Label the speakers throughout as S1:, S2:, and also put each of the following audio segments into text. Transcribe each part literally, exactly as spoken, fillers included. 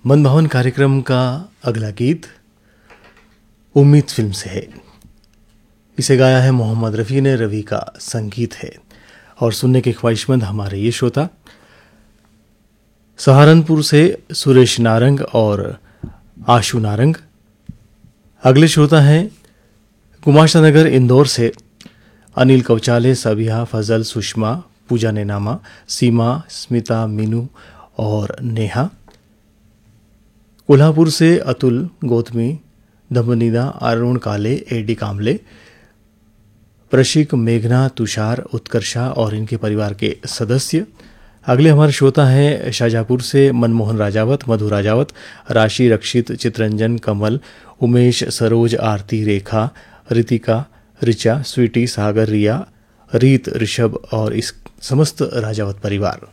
S1: मनमोहन कार्यक्रम का अगला गीत उम्मीद फिल्म से है। इसे गाया है मोहम्मद रफ़ी ने, रवि का संगीत है और सुनने के ख्वाहिशमंद हमारे ये श्रोता सहारनपुर से सुरेश नारंग और आशु नारंग। अगले श्रोता हैं गुमाशा नगर इंदौर से अनिल कौचाले, सबिहा, फजल, सुषमा, पूजा नेनामा, सीमा, स्मिता, मीनू और नेहा। कोल्हापुर से अतुल, गौतमी, दमनीदा, अरुण काले, एडी कामले, प्रशिक, मेघना, तुषार, उत्कर्षा और इनके परिवार के सदस्य। अगले हमारे श्रोता हैं शाहजहाँपुर से मनमोहन राजावत, मधु राजावत, राशि, रक्षित, चित्रंजन, कमल, उमेश, सरोज, आरती, रेखा, रितिका, ऋचा, स्वीटी, सागर, रिया, रीत, ऋषभ और इस समस्त राजावत परिवार।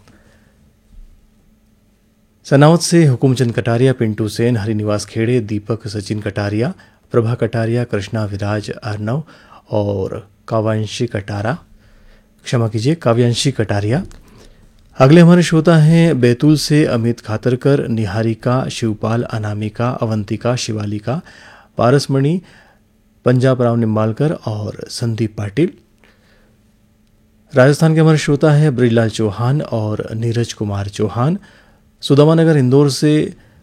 S1: सनावत से हुकुमचंद कटारिया, पिंटू सेन, हरिनिवास खेड़े, दीपक, सचिन कटारिया, प्रभा कटारिया, कृष्णा, विराज, अर्नव और काव्यांशी कटारा क्षमा कीजिए काव्यांशी कटारिया। अगले हमारे श्रोता हैं बैतूल से अमित खातरकर, निहारिका, शिवपाल, अनामिका, अवंतिका, शिवालिका, पारसमणि, पंजाब राव निम्बालकर और संदीप पाटिल। राजस्थान के हमारे श्रोता हैं ब्रिजलाल चौहान और नीरज कुमार चौहान। सुदामानगर इंदौर से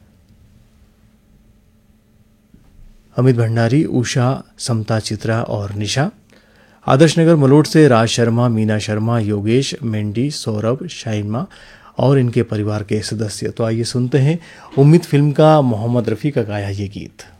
S1: अमित भंडारी, उषा, समता, चित्रा और निशा। आदर्श नगर मलोट से राज शर्मा, मीना शर्मा, योगेश, मेंडी, सौरभ, शाइमा और इनके परिवार के सदस्य। तो आइए सुनते हैं उम्मीद फिल्म का मोहम्मद रफ़ी का गाया ये गीत।